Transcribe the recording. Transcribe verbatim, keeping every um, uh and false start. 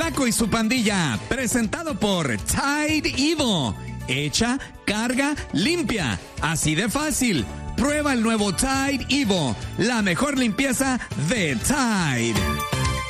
Flaco y su pandilla, presentado por Tide Evo. Echa, carga, limpia. Así de fácil. Prueba el nuevo Tide Evo, la mejor limpieza de Tide.